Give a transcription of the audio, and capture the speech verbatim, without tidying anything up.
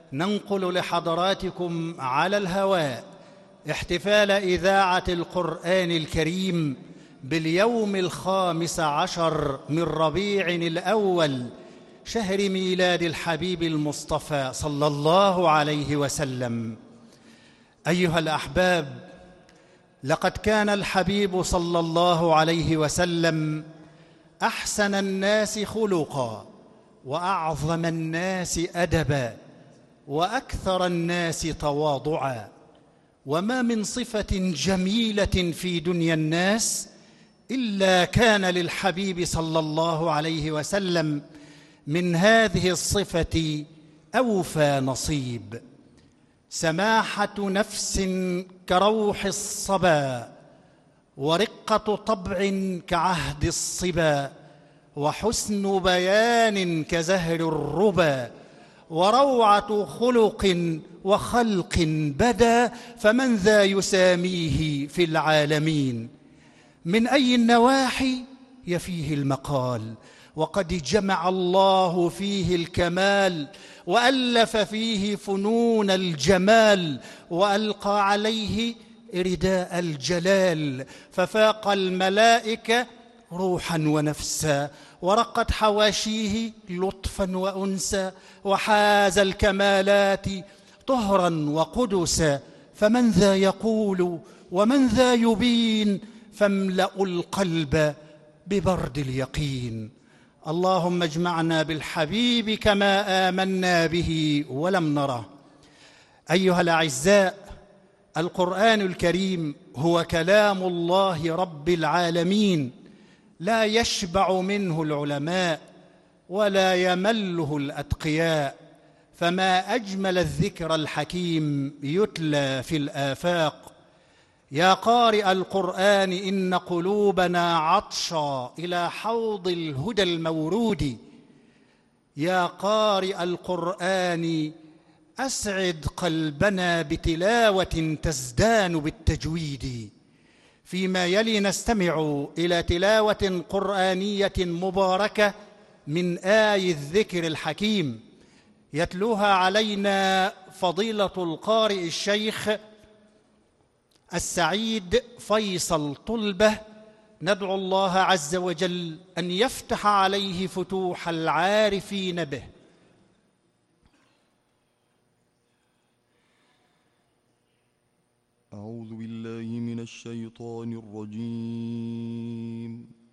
ننقل لحضراتكم على الهواء احتفال إذاعة القرآن الكريم باليوم الخامس عشر من ربيع الأول، شهر ميلاد الحبيب المصطفى صلى الله عليه وسلم. أيها الأحباب، لقد كان الحبيب صلى الله عليه وسلم أحسن الناس خلقا، وأعظم الناس أدبا، وأكثر الناس تواضعا. وما من صفة جميلة في دنيا الناس إلا كان للحبيب صلى الله عليه وسلم من هذه الصفة أوفى نصيب. سماحة نفس كروح الصبا، ورقة طبع كعهد الصبا، وحسن بيان كزهر الربا، وروعة خلق وخلق بدا، فمن ذا يساميه في العالمين. من أي النواحي يفيه المقال، وقد جمع الله فيه الكمال، وألف فيه فنون الجمال، وألقى عليه رداء الجلال، ففاق الملائكة روحا ونفسا، ورقت حواشيه لطفا وأنسا، وحاز الكمالات طهرا وقدسا. فمن ذا يقول ومن ذا يبين، فاملأوا القلب ببرد اليقين. اللهم اجمعنا بالحبيب كما آمنا به ولم نره. أيها الأعزاء، القرآن الكريم هو كلام الله رب العالمين، لا يشبع منه العلماء ولا يمله الأتقياء. فما أجمل الذكر الحكيم يتلى في الآفاق. يا قارئ القرآن، إن قلوبنا عطشا إلى حوض الهدى المورود. يا قارئ القرآن، أسعد قلبنا بتلاوة تزدان بالتجويد. فيما يلي نستمع إلى تلاوة قرآنية مباركة من آي الذكر الحكيم، يتلوها علينا فضيلة القارئ الشيخ السعيد فيصل طلبة. ندعو الله عز وجل أن يفتح عليه فتوح العارفين به. أعوذ بالله من الشيطان الرجيم.